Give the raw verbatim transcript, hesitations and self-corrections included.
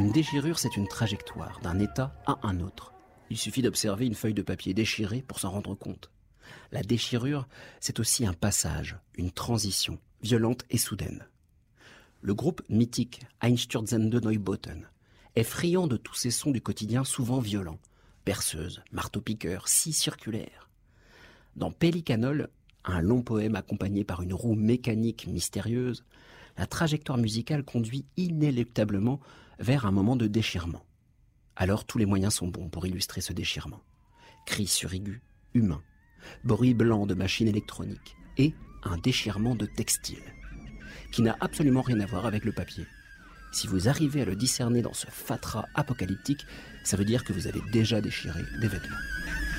Une déchirure, c'est une trajectoire d'un état à un autre. Il suffit d'observer une feuille de papier déchirée pour s'en rendre compte. La déchirure, c'est aussi un passage, une transition, violente et soudaine. Le groupe mythique Einstürzende Neubauten est friand de tous ces sons du quotidien souvent violents, perceuses, marteau-piqueurs, scies circulaires. Dans Pélicanol, un long poème accompagné par une roue mécanique mystérieuse, la trajectoire musicale conduit inéluctablement vers un moment de déchirement. Alors tous les moyens sont bons pour illustrer ce déchirement. Cris suraigus, humains, bruit blanc de machines électroniques et un déchirement de textile, qui n'a absolument rien à voir avec le papier. Si vous arrivez à le discerner dans ce fatras apocalyptique, ça veut dire que vous avez déjà déchiré des vêtements.